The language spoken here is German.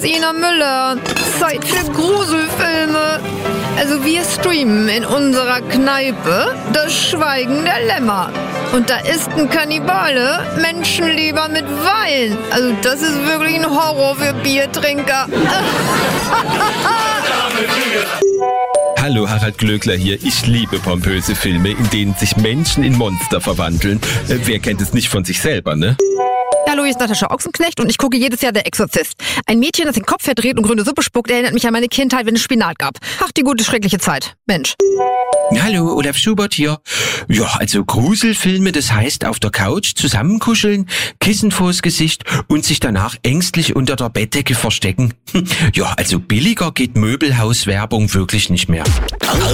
Ina Müller. Zeit für Gruselfilme. Also wir streamen in unserer Kneipe Das Schweigen der Lämmer. Und da isst ein Kannibale Menschenleber mit Wein. Also das ist wirklich ein Horror für Biertrinker. Hallo, Harald Glöckler hier. Ich liebe pompöse Filme, in denen sich Menschen in Monster verwandeln. Wer kennt es nicht von sich selber, ne? Hallo, hier ist Natascha Ochsenknecht und ich gucke jedes Jahr Der Exorzist. Ein Mädchen, das den Kopf verdreht und grüne Suppe spuckt, erinnert mich an meine Kindheit, wenn es Spinat gab. Ach, die gute, schreckliche Zeit. Mensch. Hallo, Olaf Schubert hier. Ja, also Gruselfilme, das heißt auf der Couch zusammenkuscheln, Kissen vors Gesicht und sich danach ängstlich unter der Bettdecke verstecken. Ja, also billiger geht Möbelhauswerbung wirklich nicht mehr.